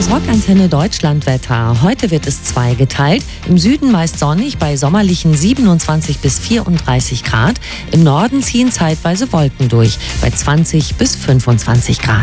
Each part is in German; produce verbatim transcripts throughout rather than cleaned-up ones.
Das Rockantenne Deutschlandwetter. Heute wird es zweigeteilt. Im Süden meist sonnig bei sommerlichen siebenundzwanzig bis vierunddreißig Grad. Im Norden ziehen zeitweise Wolken durch bei zwanzig bis fünfundzwanzig Grad.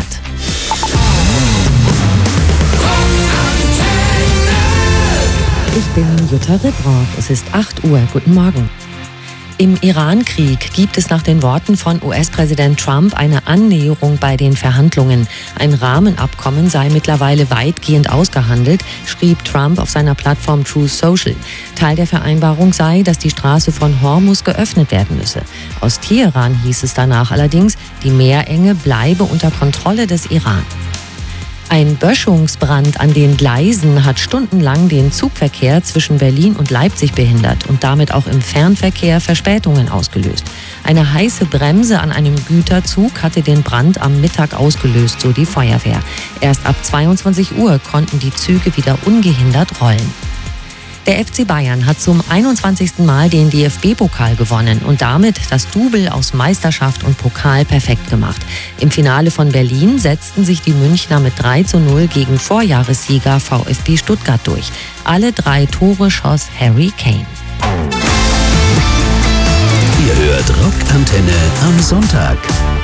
Ich bin Jutta Rittbrock. Es ist acht Uhr. Guten Morgen. Im Iran-Krieg gibt es nach den Worten von U S-Präsident Trump eine Annäherung bei den Verhandlungen. Ein Rahmenabkommen sei mittlerweile weitgehend ausgehandelt, schrieb Trump auf seiner Plattform Truth Social. Teil der Vereinbarung sei, dass die Straße von Hormuz geöffnet werden müsse. Aus Teheran hieß es danach allerdings, die Meerenge bleibe unter Kontrolle des Iran. Ein Böschungsbrand an den Gleisen hat stundenlang den Zugverkehr zwischen Berlin und Leipzig behindert und damit auch im Fernverkehr Verspätungen ausgelöst. Eine heiße Bremse an einem Güterzug hatte den Brand am Mittag ausgelöst, so die Feuerwehr. Erst ab zweiundzwanzig Uhr konnten die Züge wieder ungehindert rollen. Der F C Bayern hat zum einundzwanzigsten Mal den D F B-Pokal gewonnen und damit das Double aus Meisterschaft und Pokal perfekt gemacht. Im Finale von Berlin setzten sich die Münchner mit drei zu null gegen Vorjahressieger VfB Stuttgart durch. Alle drei Tore schoss Harry Kane. Ihr hört Rockantenne am Sonntag.